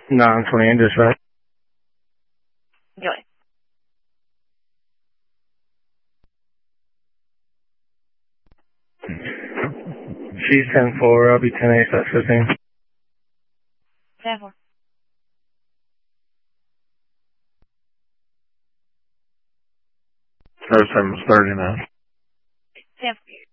9:20 dispatch. Enjoy. She's 10-4, I'll be 10-8, that's 15. 10-4. Her 7's 39. 10-4.